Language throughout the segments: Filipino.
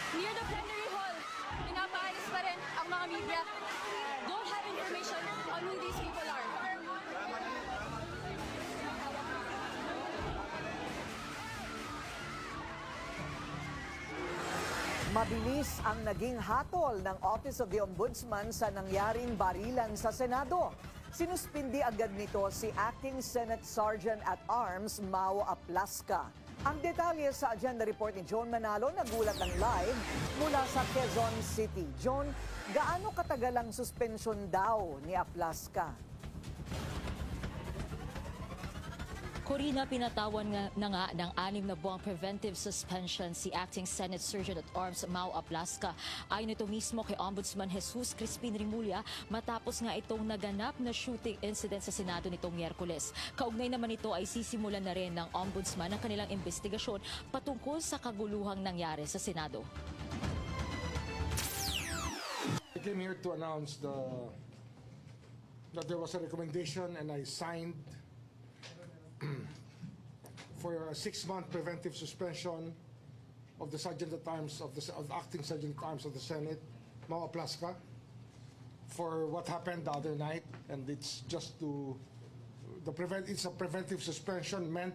Near the plenary hall, pinapaalis pa rin ang mga media. Don't have information on who these people are. Mabilis ang naging hatol ng Office of the Ombudsman sa nangyaring barilan sa Senado. Sinuspindi agad nito si Acting Senate Sergeant at Arms Mau Aplaska. Ang detalye sa agenda report ni John Manalo, nagulat ng live mula sa Quezon City. John, gaano katagal ang suspensyon daw ni Aplaska? Corina, pinatawan na nga ng 6 na buwang preventive suspension si Acting Senate Sergeant at Arms Mau Aplaska. Ayon ito mismo kay Ombudsman Jesus Crispin Rimulya matapos nga itong naganap na shooting incident sa Senado nitong Miyerkules. Kaugnay naman ito ay sisimulan na rin ng Ombudsman ang kanilang investigasyon patungkol sa kaguluhang nangyari sa Senado. I came here to announce that there was a recommendation and I signed for a 6-month preventive suspension of the Sergeant at Arms of the Acting Sergeant at Arms of the Senate, Mau Aplaska, for what happened the other night, and it's just it's a preventive suspension meant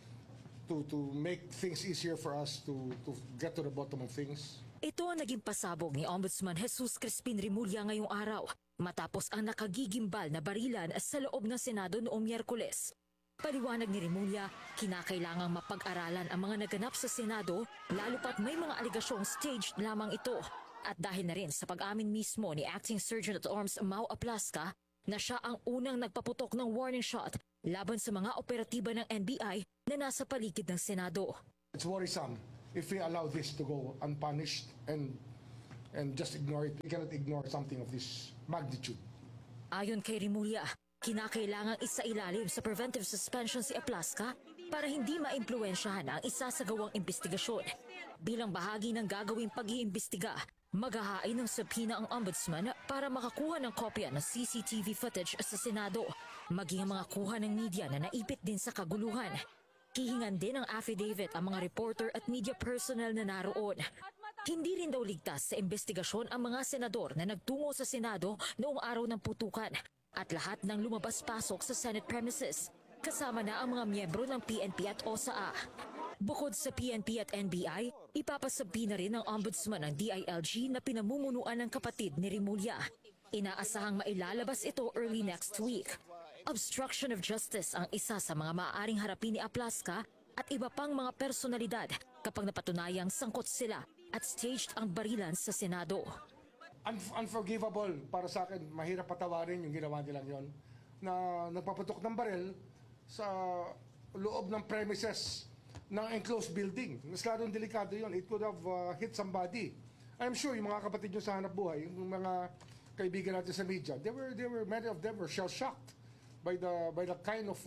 to make things easier for us to get to the bottom of things. Ito ang naging pasabog ni Ombudsman Jesus Crispin Rimulya ngayong araw matapos ang nakagigimbal na barilan sa loob ng Senado noong Miyerkules. Paliwanag ni Rimulya, kinakailangang mapag-aralan ang mga naganap sa Senado lalo pat may mga aligasyong staged lamang ito. At dahil na rin sa pag-amin mismo ni Acting Sergeant at Arms Mau Aplaska na siya ang unang nagpaputok ng warning shot laban sa mga operatiba ng NBI na nasa paligid ng Senado. It's worrisome if we allow this to go unpunished and just ignore it. We cannot ignore something of this magnitude. Ayon kay Rimulya, kinakailangang isailalim sa preventive suspension si Aplaska para hindi maimpluwensyahan ang isasagawang investigasyon. Bilang bahagi ng gagawing pag-iimbestiga, maghahain ng subpoena ang Ombudsman para makakuha ng kopya ng CCTV footage sa Senado, maging ang mga kuha ng media na naipit din sa kaguluhan. Hihingan din ng affidavit ang mga reporter at media personnel na naroon. Hindi rin daw ligtas sa investigasyon ang mga senador na nagtungo sa Senado noong araw ng putukan at lahat ng lumabas-pasok sa Senate premises, kasama na ang mga miyembro ng PNP at OSA. Bukod sa PNP at NBI, ipapasabi na rin ng Ombudsman ang DILG na pinamumunuan ng kapatid ni Rimulya. Inaasahang mailalabas ito early next week. Obstruction of justice ang isa sa mga maaaring harapin ni Aplaska at iba pang mga personalidad kapag napatunayang sangkot sila at staged ang barilan sa Senado. Unforgivable para sa akin, mahirap patawarin yung ginawa nilang yon na nagpaputok ng baril sa loob ng premises ng enclosed building. Mas lalong delikado yon. It could have hit somebody. I'm sure yung mga kapatid nyo sa hanap buhay, yung mga kaibigan natin sa media, many of them were shell-shocked by the kind of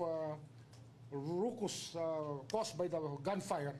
ruckus caused by the gunfire.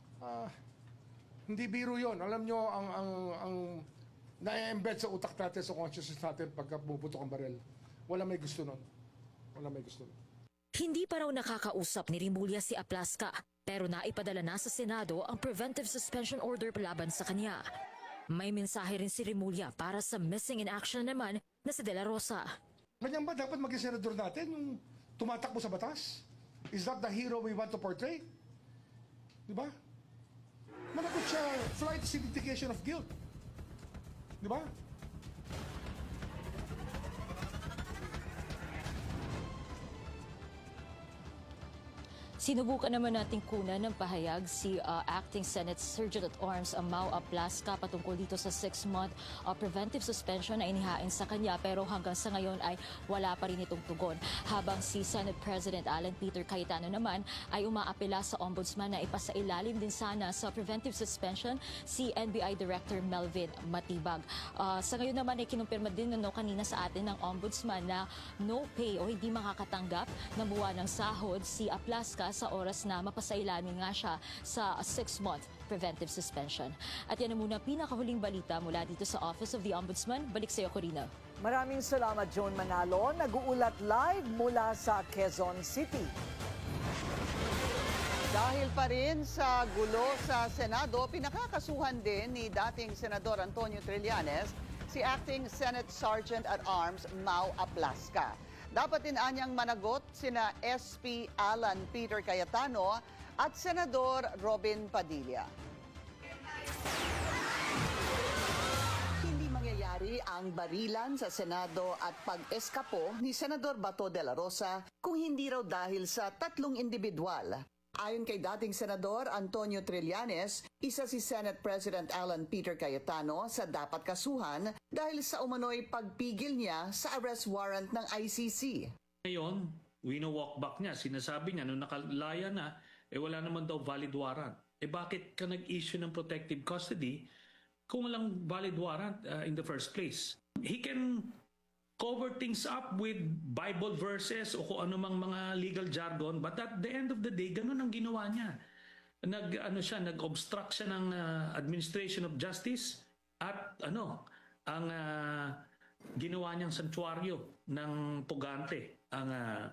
Hindi biro yon. Alam nyo, ang na-embed sa utak natin, sa consciousness natin pagka pumuputok ang baril. Wala may gusto nun. Wala may gusto nun. Hindi pa raw nakakausap ni Rimulya si Aplaska, pero naipadala na sa Senado ang preventive suspension order laban sa kanya. May mensahe rin si Rimulya para sa missing in action naman na si De La Rosa. Ganyan ba dapat maging senador natin, yung tumatakbo sa batas? Is that the hero we want to portray? Di ba? Managot siya, flight is indication of guilt. Di ba? Sinubukan naman nating kunan ng pahayag si Acting Senate Sergeant at Arms Mau Aplaska patungkol dito sa 6-month preventive suspension na inihain sa kanya, pero hanggang sa ngayon ay wala pa rin itong tugon. Habang si Senate President Alan Peter Cayetano naman ay umaapela sa Ombudsman na ipasailalim din sana sa preventive suspension si NBI Director Melvin Matibag. Sa ngayon naman ay kinumpirma din kanina sa atin ng Ombudsman na no pay o hindi makakatanggap ng buwan ng sahod si Aplaska sa oras na mapasailamin nga siya sa 6-month preventive suspension. At yan na muna pinakahuling balita mula dito sa Office of the Ombudsman. Balik sa iyo, Corina. Maraming salamat, John Manalo. Nag-uulat live mula sa Quezon City. Dahil pa rin sa gulo sa Senado, pinakakasuhan din ni dating Senador Antonio Trillanes si Acting Senate Sergeant at Arms Mau Aplasca. Dapat din anyang managot sina SP Alan Peter Cayetano at Senador Robin Padilla. Hindi mangyayari ang barilan sa Senado at pag-eskapo ni Senador Bato de la Rosa kung hindi raw dahil sa tatlong individual. Ayon kay dating Senador Antonio Trillanes, isa si Senate President Alan Peter Cayetano sa dapat kasuhan dahil sa umano'y pagpigil niya sa arrest warrant ng ICC. Ngayon, wino-walk back niya. Sinasabi niya, nung nakalaya na, wala naman daw valid warrant. Bakit ka nag-issue ng protective custody kung walang valid warrant in the first place? He can cover things up with Bible verses o kung anumang mga legal jargon, but at the end of the day, ganun ang ginawa niya. Nag-obstruct siya ng administration of justice at ang ginawa niyang santuaryo ng pugante ang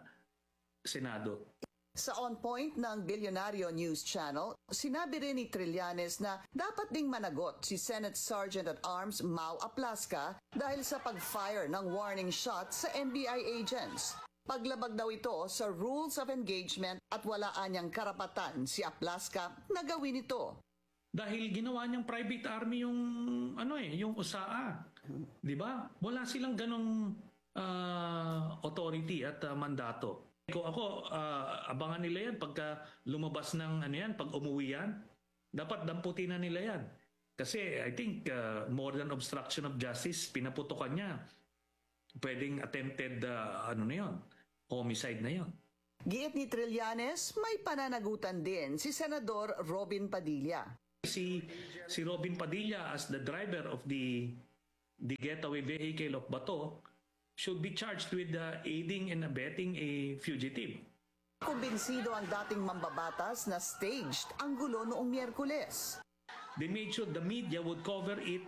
Senado. Sa On Point ng Bilyonaryo News Channel, sinabi rin ni Trillanes na dapat ding managot si Senate Sergeant at Arms Mau Aplasca dahil sa pag-fire ng warning shot sa NBI agents. Paglabag daw ito sa rules of engagement at wala anyang karapatan si Aplasca na gawin ito. Dahil ginawa niyang private army yung USAA. 'Di ba? Wala silang ganong authority at mandato. Kung ako, abangan nila yan pagka lumabas ng pag umuwi yan, dapat damputin na nila yan. Kasi I think more than obstruction of justice, pinaputokan niya. Pwedeng attempted homicide na yon. Giit ni Trillanes, may pananagutan din si Senador Robin Padilla. Si Robin Padilla as the driver of the getaway vehicle of Bato should be charged with aiding and abetting a fugitive. Kumbinsido ang dating mambabatas na staged ang gulo noong Miyerkules. They made sure the media would cover it,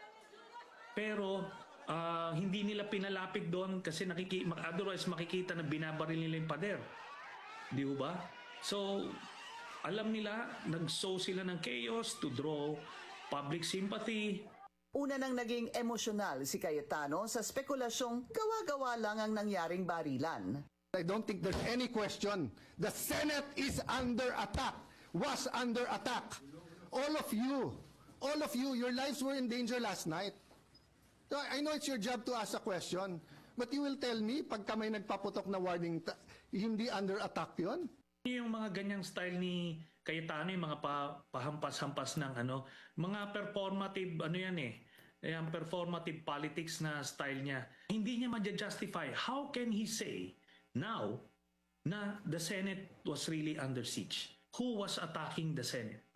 pero hindi nila pinalapit doon kasi otherwise makikita na binabaril nila yung pader. Di ba? So, alam nila, nag-sow sila ng chaos to draw public sympathy. Una nang naging emosyonal si Cayetano sa spekulasyong gawa-gawa lang ang nangyaring barilan. I don't think there's any question. The Senate is under attack, was under attack. All of you, your lives were in danger last night. So I know it's your job to ask a question, but you will tell me pagka may nagpaputok na warning, hindi under attack yon? Yung mga ganyang style ni Cayetano, yung mga pahampas-hampas ng mga performative, yung performative politics na style niya. Hindi niya ma-justify. How can he say now na the Senate was really under siege? Who was attacking the Senate?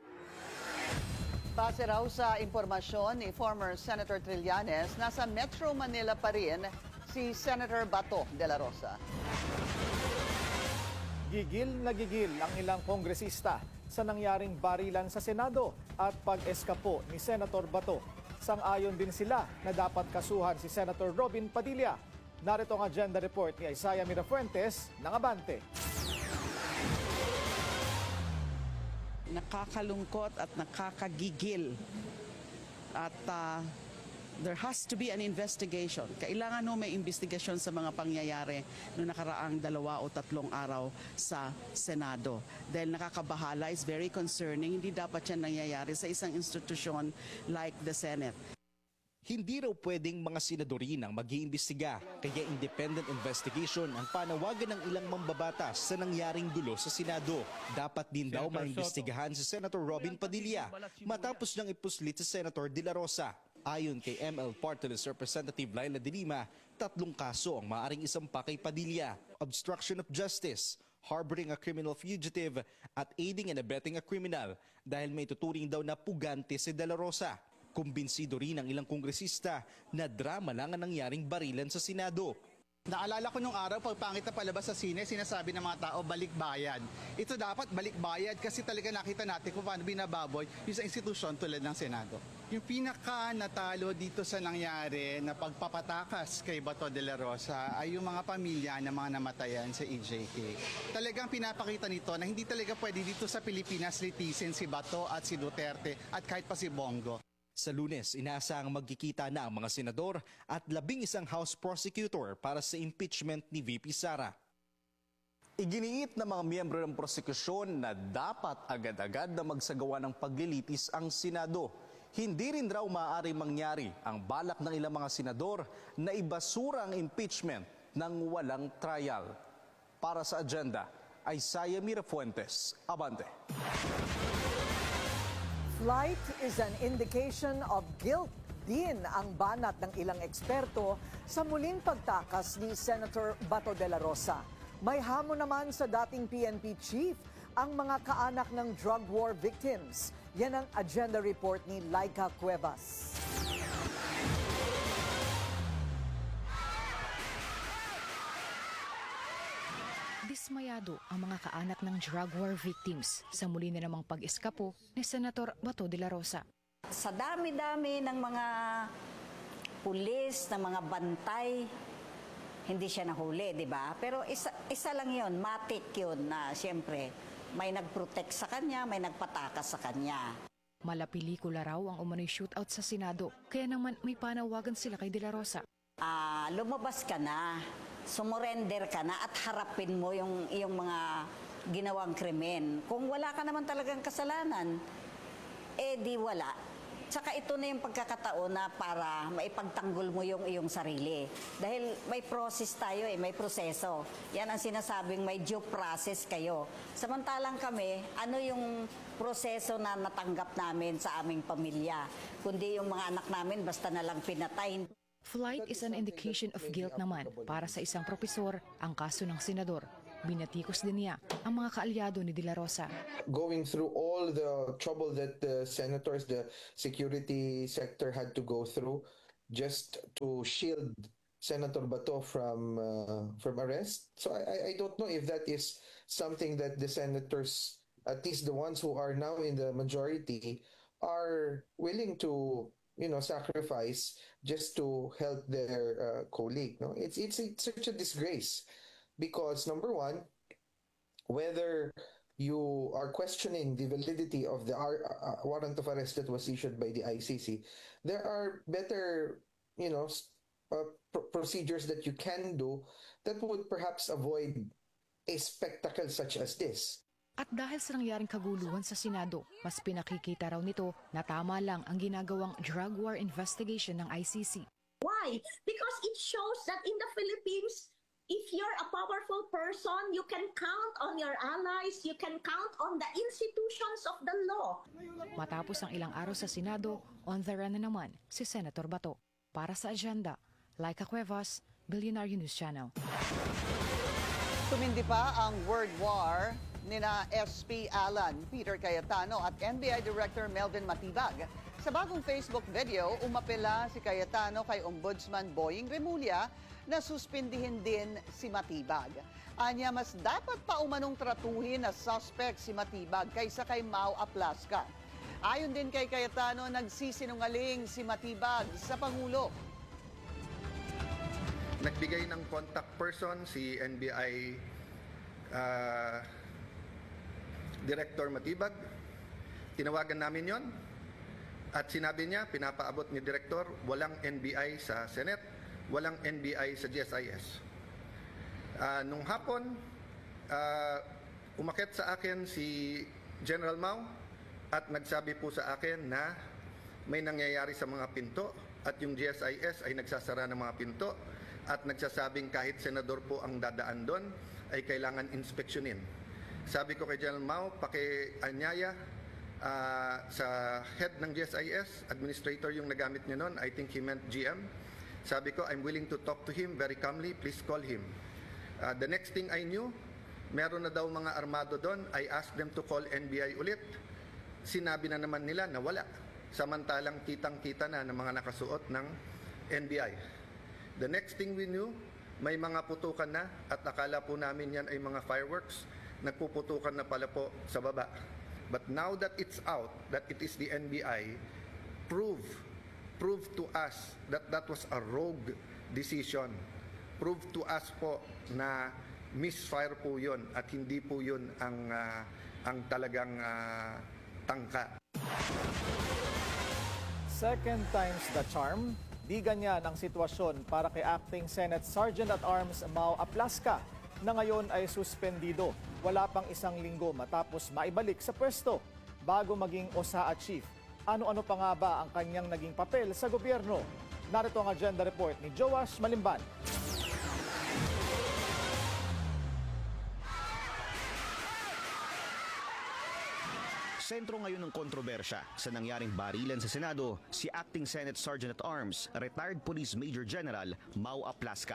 Base raw sa informasyon ni former Senator Trillanes, nasa Metro Manila pa rin si Senator Bato de la Rosa. Gigil na gigil ang ilang kongresista sa nangyaring barilan sa Senado at pag-eskapo ni Senator Bato. Sang-ayon din sila na dapat kasuhan si Senator Robin Padilla. Narito ang agenda report ni Isaiah Mirafuentes ng Abante. Nakakalungkot at nakakagigil at there has to be an investigation. Kailangan may investigasyon sa mga pangyayari noong nakaraang 2 o 3 araw sa Senado. Dahil nakakabahala, is very concerning. Hindi dapat yan nangyayari sa isang institusyon like the Senate. Hindi raw pwedeng mga senadorin ang mag-iimbestiga, kaya independent investigation ang panawagan ng ilang mambabatas sa nangyaring gulo sa Senado. Dapat din daw maimbestigahan si Senator Robin Padilla matapos niyang ipuslit si Senator De La Rosa. Ayon kay ML Party List Representative Laila de Lima, 3 kaso ang maaaring isampa kay Padilla: obstruction of justice, harboring a criminal fugitive, at aiding and abetting a criminal dahil may tuturing daw na pugante si De La Rosa. Kumbinsido rin ang ilang kongresista na drama lang ang nangyaring barilan sa Senado. Naalala ko nung araw, pag pangit na palabas sa sine, sinasabi ng mga tao, balik bayad. Ito dapat balik bayad kasi talaga nakita natin kung paano binababoy yung sa institusyon tulad ng Senado. Yung pinaka natalo dito sa nangyari na pagpapatakas kay Bato de la Rosa ay yung mga pamilya ng mga namatayan sa EJK. Talagang pinapakita nito na hindi talaga pwede dito sa Pilipinas litisin si Bato at si Duterte at kahit pa si Bongo. Sa Lunes, inaasahang magkikita na ang mga senador at 11 House Prosecutor para sa impeachment ni VP Sara. Iginiit ng mga miyembro ng prosekusyon na dapat agad-agad na magsagawa ng paglilitis ang Senado. Hindi rin raw maaari mangyari ang balak ng ilang mga senador na ibasura ang impeachment ng walang trial. Para sa agenda, Isaiah Mirafuentes, Abante. Flight is an indication of guilt din ang banat ng ilang eksperto sa muling pagtakas ni Senator Bato de la Rosa. May hamon naman sa dating PNP chief ang mga kaanak ng drug war victims. Yan ang agenda report ni Laika Cuevas. Dismayado ang mga kaanak ng drug war victims sa muli na namang pag-eskapo ni Senator Bato de la Rosa. Sa dami-dami ng mga pulis, ng mga bantay, hindi siya nahuli, di ba? Pero isa lang yun, matik yun na siyempre may nag-protect sa kanya, may nagpatakas sa kanya. Malapelikula raw ang umano'y shootout sa Senado, kaya naman may panawagan sila kay de la Rosa. Lumabas ka na, sumurrender ka na at harapin mo yung mga ginawang krimen. Kung wala ka naman talagang kasalanan, di wala. Tsaka ito na yung pagkakataon na para maipagtanggol mo yung iyong sarili. Dahil may process tayo may proseso. Yan ang sinasabing may due process kayo. Samantalang kami, ano yung proseso na natanggap namin sa aming pamilya? Kundi yung mga anak namin basta na lang pinatay. Flight is an indication of guilt naman para sa isang propesor ang kaso ng senador. Binatikos din niya ang mga kaalyado ni De La Rosa. Going through all the trouble that the senators, the security sector had to go through just to shield Senator Bato from arrest. So I don't know if that is something that the senators, at least the ones who are now in the majority, are willing to sacrifice just to help their colleague. No, it's such a disgrace. Because number one, whether you are questioning the validity of the warrant of arrest that was issued by the ICC, there are better, procedures that you can do that would perhaps avoid a spectacle such as this. At dahil sa nangyaring kaguluhan sa Senado, mas pinakikita raw nito na tama lang ang ginagawang drug war investigation ng ICC. Why? Because it shows that in the Philippines, if you're a powerful person, you can count on your allies, you can count on the institutions of the law. Matapos ang ilang araw sa Senado, on the run na naman si Senator Bato. Para sa agenda, Laika Cuevas, Billionaire News Channel. Tumindi pa ang word war nina SP Alan, Peter Cayetano at NBI Director Melvin Matibag. Sa bagong Facebook video, umapela si Cayetano kay Ombudsman Boying Remulla na suspindihin din si Matibag. Anya, mas dapat pa umanong tratuhin na suspect si Matibag kaysa kay Mau Aplasca. Ayon din kay Cayetano, nagsisinungaling si Matibag sa Pangulo. Nagbigay ng contact person si NBI Director Matibag. Tinawagan namin yon at sinabi niya, pinapaabot ni Director, walang NBI sa Senate, walang NBI sa GSIS. Nung hapon, umakyat sa akin si General Mau at nagsabi po sa akin na may nangyayari sa mga pinto at yung GSIS ay nagsasara ng mga pinto at nagsasabing kahit senador po ang dadaan doon ay kailangan inspeksyonin. Sabi ko kay General Mau, pakianyaya sa head ng GSIS, administrator yung nagamit niya noon, I think he meant GM. Sabi ko, I'm willing to talk to him very calmly, please call him. The next thing I knew, meron na daw mga armado doon. I asked them to call NBI ulit. Sinabi na naman nila na wala. Samantalang kitang-kita na ng mga nakasuot ng NBI. The next thing we knew, may mga putukan na at akala po namin yan ay mga fireworks. Nagpuputukan na pala po sa baba. But now that it's out, that it is the NBI, prove to us that that was a rogue decision. Prove to us po na misfire po yun at hindi po yun ang talagang tangka. Second time's the charm. Di ganyan ang sitwasyon para kay Acting Senate Sergeant at Arms Mau Aplasca na ngayon ay suspendido. Wala pang isang linggo matapos maibalik sa pwesto bago maging OSAA Chief. Ano-ano pa nga ba ang kanyang naging papel sa gobyerno? Narito ang agenda report ni Joash Malimban. Sentro ngayon ng kontrobersya sa nangyaring barilan sa Senado si Acting Senate Sergeant at Arms, retired Police Major General Mau Aplasca.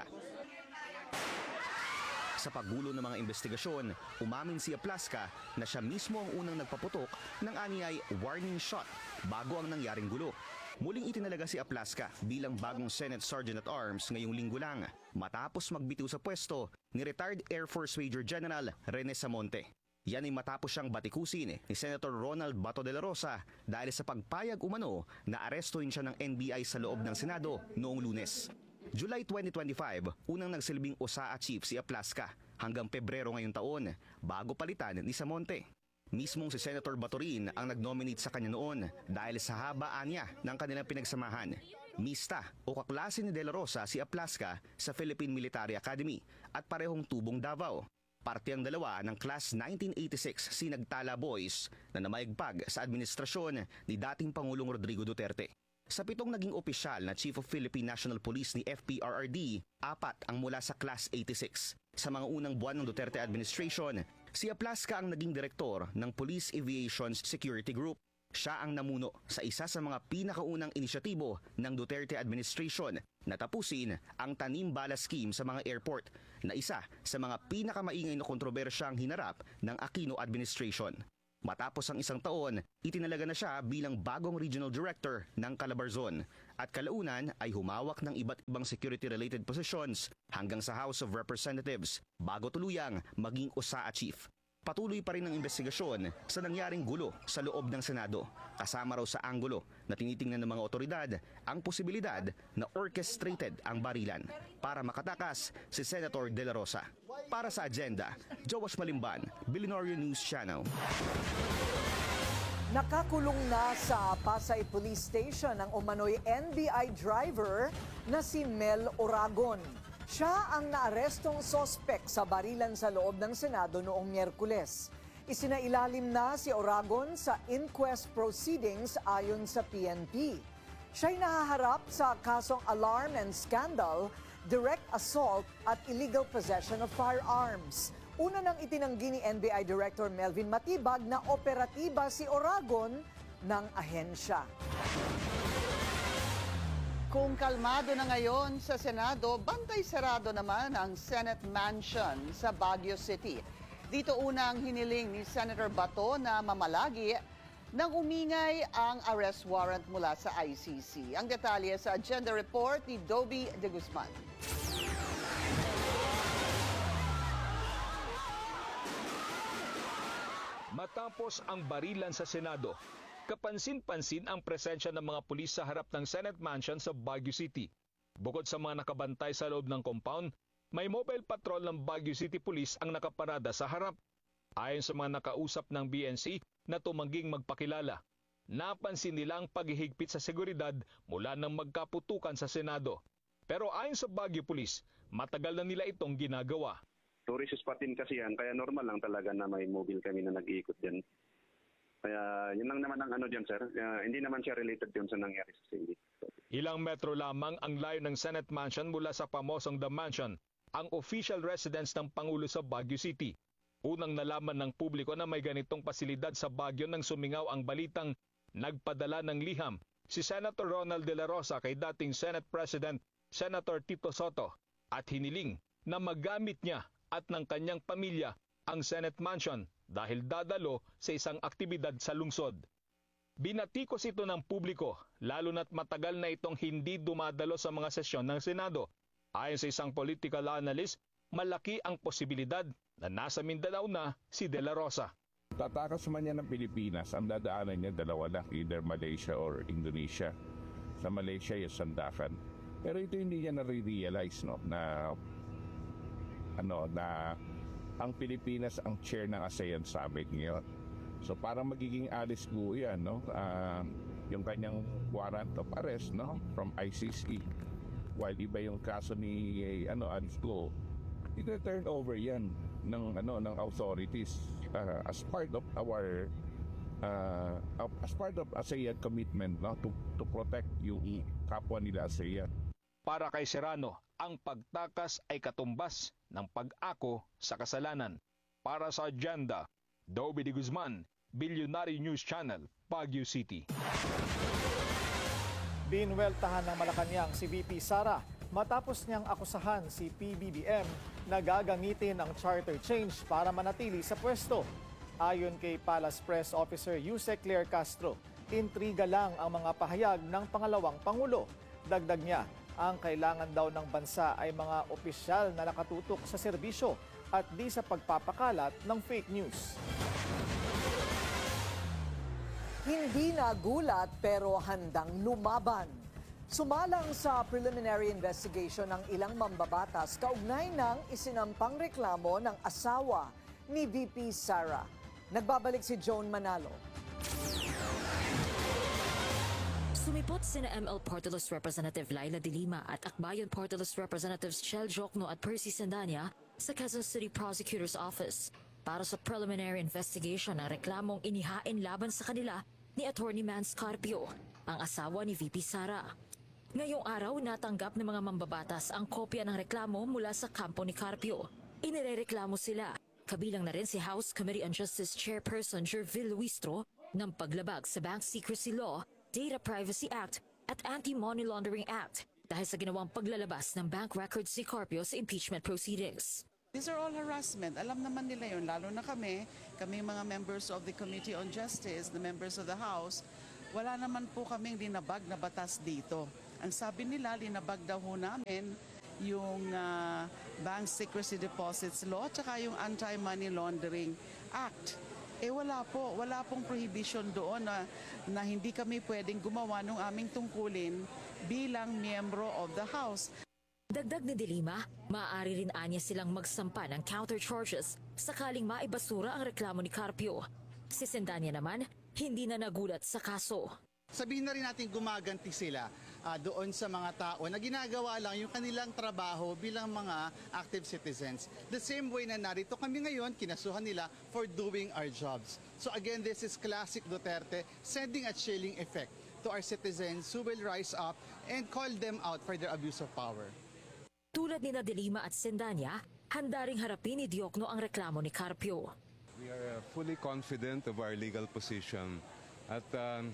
Sa paggulo ng mga investigasyon, umamin si Aplasca na siya mismo ang unang nagpaputok ng aniyay warning shot bago ang nangyaring gulo. Muling itinalaga si Aplasca bilang bagong Senate Sergeant at Arms ngayong linggo lang matapos magbitiw sa pwesto ni retired Air Force Major General Rene Samonte. Yan ay matapos siyang batikusin ni Senator Ronald Bato de la Rosa dahil sa pagpayag umano na arestuhin siya ng NBI sa loob ng Senado noong Lunes. July 2025, unang nagsilbing OSAA Chief si Aplasca hanggang Pebrero ngayong taon bago palitan ni Samonte. Mismong si Senator Bato rin ang nag-nominate sa kanya noon dahil sa habaan niya ng kanilang pinagsamahan. Mista o kaklase ni de la Rosa si Aplasca sa Philippine Military Academy at parehong tubong Davao. Parte ang dalawa ng Class 1986 Sinagtala Boys na namayagpag sa administrasyon ni dating Pangulong Rodrigo Duterte. Sa 7 naging opisyal na Chief of Philippine National Police ni FPRRD, 4 ang mula sa Class 86. Sa mga unang buwan ng Duterte administration, si Aplasca ang naging direktor ng Police Aviation Security Group. Siya ang namuno sa isa sa mga pinakaunang inisyatibo ng Duterte administration na tapusin ang tanim bala scheme sa mga airport na isa sa mga pinakamaingay na kontrobersyang hinarap ng Aquino administration. Matapos ang isang taon, itinalaga na siya bilang bagong regional director ng Calabarzon at kalaunan ay humawak ng iba't ibang security-related positions hanggang sa House of Representatives bago tuluyang maging OSAA Chief. Patuloy pa rin ang investigasyon sa nangyaring gulo sa loob ng Senado, kasama raw sa anggulo na tinitingnan ng mga otoridad ang posibilidad na orchestrated ang barilan para makatakas si Senator De La Rosa. Para sa agenda, Joash Malimban, Billionaire News Channel. Nakakulong na sa Pasay Police Station ang umano'y NBI driver na si Mel Oragon. Siya ang naarestong sospek sa barilan sa loob ng Senado noong Miyerkules. Isinailalim na si Oragon sa inquest proceedings ayon sa PNP. Siya'y nahaharap sa kasong alarm and scandal, direct assault at illegal possession of firearms. Una nang itinanggi ni NBI Director Melvin Matibag na operatiba si Oragon ng ahensya. Kung kalmado na ngayon sa Senado, bantay sarado naman ang Senate Mansion sa Baguio City. Dito unang hiniling ni Senator Bato na mamalagi nang umingay ang arrest warrant mula sa ICC. Ang detalye sa agenda report ni Dobby De Guzman. Matapos ang barilan sa Senado, kapansin-pansin ang presensya ng mga pulis sa harap ng Senate Mansion sa Baguio City. Bukod sa mga nakabantay sa loob ng compound, may mobile patrol ng Baguio City Police ang nakaparada sa harap. Ayon sa mga nakausap ng BNC na tumangging magpakilala, napansin nila ang paghihigpit sa seguridad mula nang magkaputukan sa Senado. Pero ayon sa Baguio Police, matagal na nila itong ginagawa. Tourist spot din kasi yan, kaya normal lang talaga na may mobile kami na nag-iikot dyan. Kaya yun lang naman ang ano dyan, sir. Hindi naman siya related dyan sa nangyari sa Cindy. Ilang metro lamang ang layo ng Senate Mansion mula sa pamosong The Mansion, ang official residence ng Pangulo sa Baguio City. Unang nalaman ng publiko na may ganitong pasilidad sa Baguio nang sumingaw ang balitang nagpadala ng liham si Senator Ronald De La Rosa kay dating Senate President Senator Tito Soto at hiniling na magamit niya at ng kanyang pamilya ang Senate Mansion dahil dadalo sa isang aktibidad sa lungsod. Binatikos ito ng publiko, lalo na't matagal na itong hindi dumadalo sa mga sesyon ng Senado. Ayon sa isang political analyst, malaki ang posibilidad na nasa Mindanao na si De La Rosa. Tatakas man yan ng Pilipinas, ang dadaanan niya dalawa lang, either Malaysia or Indonesia. Sa Malaysia, yung Sandakan. Pero ito hindi niya nare-realize, no, na ang Pilipinas ang chair ng ASEAN Summit ngayon. So parang magiging Alice Guo yan, no? Yung kanyang warrant of arrest, no, from ICC. While iba yung kaso ni Alice Guo, ito-turn over yan ng authorities as part of our as part of ASEAN commitment, no, to protect yung kapwa nila ASEAN. Para kay Serrano, ang pagtakas ay katumbas ng pag-ako sa kasalanan. Para sa Agenda, Dobby de Guzman, Billionaire News Channel, Baguio City. Binweltahan ng Malacanang si VP Sara matapos niyang akusahan si PBBM na gagamitin ang charter change para manatili sa pwesto. Ayon kay Palace Press Officer Yusek Claire Castro, intriga lang ang mga pahayag ng pangalawang Pangulo. Dagdag niya, ang kailangan daw ng bansa ay mga opisyal na nakatutok sa serbisyo at di sa pagpapakalat ng fake news. Hindi nagulat pero handang lumaban. Sumalang sa preliminary investigation ng ilang mambabatas kaugnay ng isinampang reklamo ng asawa ni VP Sara. Nagbabalik si Joan Manalo. Sumipot sina ML Portolos Representative Laila de Lima at Akbayan Portolos Representatives Chel Jokno at Percy Sandania sa Quezon City Prosecutor's Office para sa preliminary investigation ng reklamong inihain laban sa kanila ni Attorney Mans Carpio, ang asawa ni VP Sara. Ngayong araw, natanggap ng mga mambabatas ang kopya ng reklamo mula sa kampo ni Carpio. Inirereklamo sila, kabilang na rin si House Committee on Justice Chairperson Jervil Luistro ng paglabag sa Bank Secrecy Law, Data Privacy Act at Anti-Money Laundering Act dahil sa ginawang paglalabas ng bank records ni Carpio sa impeachment proceedings. These are all harassment. Alam naman nila yun, lalo na kami mga members of the Committee on Justice, the members of the House, wala naman po kaming linabag na batas dito. Ang sabi nila, linabag daw ho namin yung Bank Secrecy Deposits Law at saka yung Anti-Money Laundering Act. Wala pong prohibition doon na hindi kami pwedeng gumawa ng aming tungkulin bilang miyembro of the House. Dagdag ni De Lima, maaari rin anya silang magsampa ng counter-charges sakaling maibasura ang reklamo ni Carpio. Si Sendanya naman, hindi na nagulat sa kaso. Sabihin na rin natin gumaganti sila doon sa mga tao na ginagawa lang yung kanilang trabaho bilang mga active citizens. The same way na narito kami ngayon, kinasuhan nila for doing our jobs. So again, this is classic Duterte sending a chilling effect to our citizens who will rise up and call them out for their abuse of power. Tulad ni De Lima at Sendanya, handa ring harapin ni Diokno ang reklamo ni Carpio. We are fully confident of our legal position. At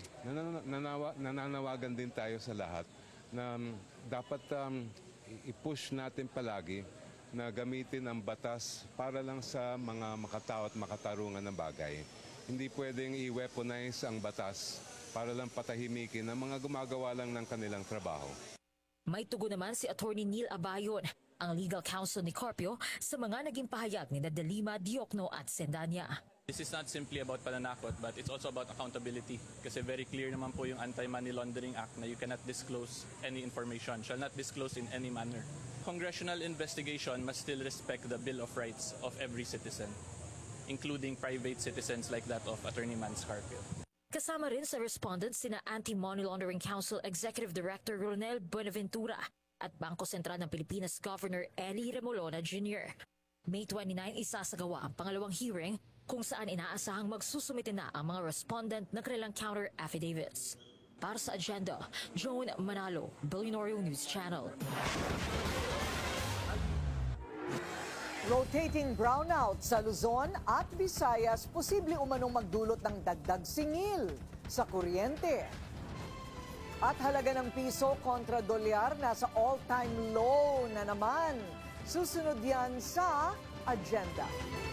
nananawagan din tayo sa lahat na dapat i-push natin palagi na gamitin ang batas para lang sa mga makatao at makatarungan ng bagay. Hindi pwedeng i-weaponize ang batas para lang patahimikin ang mga gumagawa lang ng kanilang trabaho. May tugon naman si Attorney Neil Abayon, ang legal counsel ni Carpio, sa mga naging pahayag ni De Lima, Diokno at Sendanya. This is not simply about pananakot, but it's also about accountability. Kasi very clear naman po yung Anti-Money Laundering Act na you cannot disclose any information, shall not disclose in any manner. Congressional investigation must still respect the Bill of Rights of every citizen, including private citizens like that of Attorney Mans Carpio. Kasama rin sa respondents sina Anti-Money Laundering Council Executive Director Ronel Buenaventura at Bangko Sentral ng Pilipinas Governor Eli Remolona Jr. May 29 isasagawa ang pangalawang hearing kung saan inaasahang magsusumite na ang mga respondent ng kanilang counter affidavits. Para sa Agenda, Joan Manalo, Billionaire News Channel. Rotating brownout sa Luzon at Visayas posible umanong magdulot ng dagdag singil sa kuryente. At halaga ng piso kontra dolyar nasa all-time low na naman. Susunod yan sa Agenda.